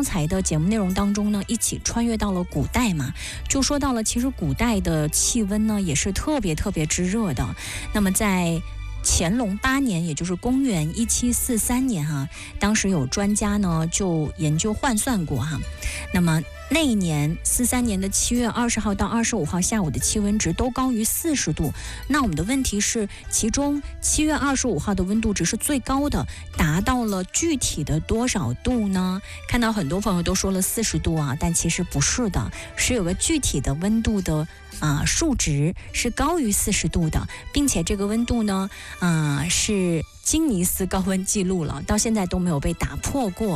刚才的节目内容当中呢，一起穿越到了古代嘛，就说到了其实古代的气温呢也是特别之热的。那么在乾隆8年，也就是公元1743年哈，当时有专家呢就研究换算过哈，那么那一年43年的7月20号到25号下午的气温值都高于40度。那我们的问题是，其中7月25号的温度值是最高的，达到了具体的多少度呢？看到很多朋友都说了40度啊，但其实不是的，是有个具体的温度的数值是高于40度的，并且这个温度呢是吉尼斯高温记录了，到现在都没有被打破过。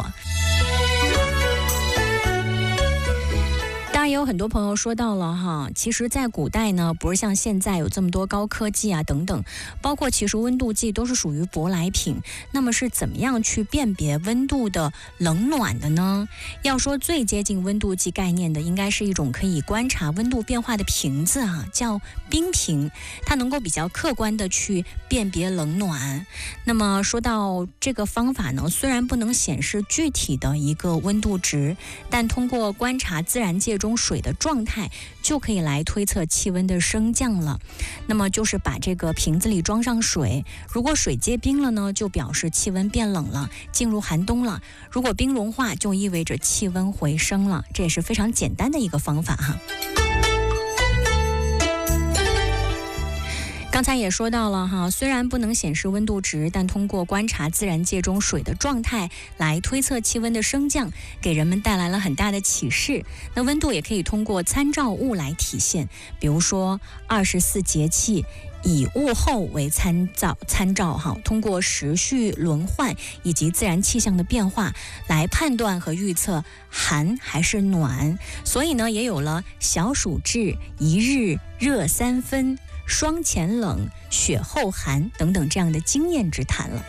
当然也有很多朋友说到了哈，其实在古代呢，不是像现在有这么多高科技啊等等，包括其实温度计都是属于舶来品。那么是怎么样去辨别温度的冷暖的呢？要说最接近温度计概念的，应该是一种可以观察温度变化的瓶子啊，叫冰瓶，它能够比较客观的去辨别冷暖。那么说到这个方法呢，虽然不能显示具体的一个温度值，但通过观察自然界中水的状态，就可以来推测气温的升降了。那么就是把这个瓶子里装上水，如果水结冰了呢，就表示气温变冷了，进入寒冬了；如果冰融化，就意味着气温回升了。这也是非常简单的一个方法哈。刚才也说到了哈，虽然不能显示温度值，但通过观察自然界中水的状态来推测气温的升降，给人们带来了很大的启示。那温度也可以通过参照物来体现，比如说24节气以物候为参照哈，通过时序轮换以及自然气象的变化来判断和预测寒还是暖。所以呢，也有了小暑至、一日热3分、霜前冷、雪后寒等等这样的经验之谈了。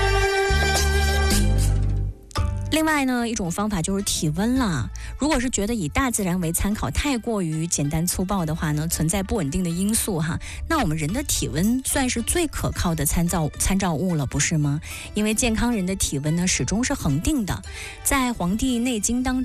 另外呢，一种方法就是体温了。如果是觉得以大自然为参考太过于简单粗暴的话呢，存在不稳定的因素哈，那我们人的体温算是最可靠的参照物了，不是吗？因为健康人的体温呢始终是恒定的。在《黄帝内经》当中